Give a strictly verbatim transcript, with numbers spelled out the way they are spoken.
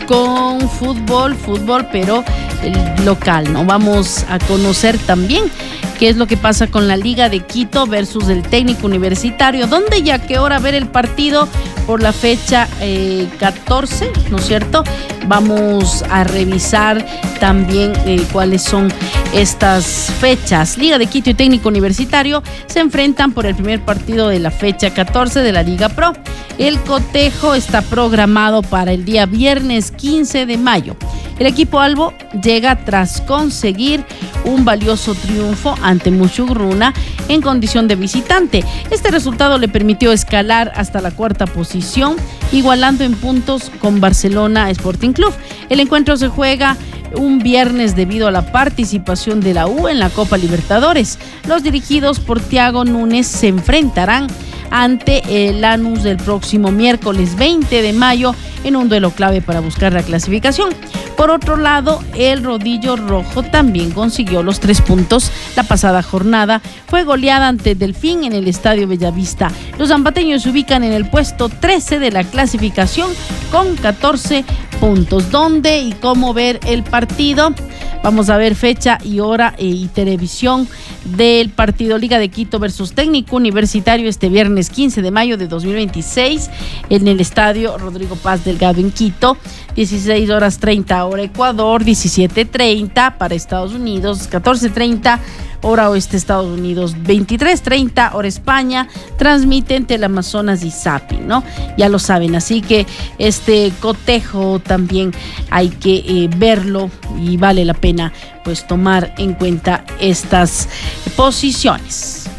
con fútbol, fútbol, pero el local, ¿no? Vamos a conocer también qué es lo que pasa con la Liga de Quito versus el Técnico Universitario, dónde y a qué hora ver el partido por la fecha eh, catorce, ¿no es cierto? Vamos a revisar también eh, cuáles son estas fechas. Liga de Quito y Técnico Universitario se enfrentan por el primer partido de la fecha catorce de la Liga Pro. El cotejo está programado para el día viernes quince de mayo. El equipo albo llega tras conseguir un valioso triunfo ante Muchugruna en condición de visitante. Este resultado le permitió escalar hasta la cuarta posición, igualando en puntos con Barcelona Sporting Club. El encuentro se juega un viernes debido a la participación de la U en la Copa Libertadores. Los dirigidos por Thiago Núñez se enfrentarán ante el Lanús del próximo miércoles veinte de mayo en un duelo clave para buscar la clasificación. Por otro lado, el Rodillo Rojo también consiguió los tres puntos la pasada jornada. Fue goleada ante Delfín en el Estadio Bellavista. Los zambateños se ubican en el puesto trece de la clasificación con catorce puntos. ¿Dónde y cómo ver el partido? Vamos a ver fecha y hora y televisión del partido Liga de Quito versus Técnico Universitario este viernes quince de mayo de dos mil veintiséis en el Estadio Rodrigo Paz Delgado en Quito, dieciséis horas treinta hora Ecuador, diecisiete treinta para Estados Unidos, catorce treinta hora oeste Estados Unidos, veintitrés treinta hora España. Transmiten Teleamazonas y Zapping, ¿no? Ya lo saben, así que este cotejo también hay que eh, verlo y vale la pena pues tomar en cuenta estas posiciones.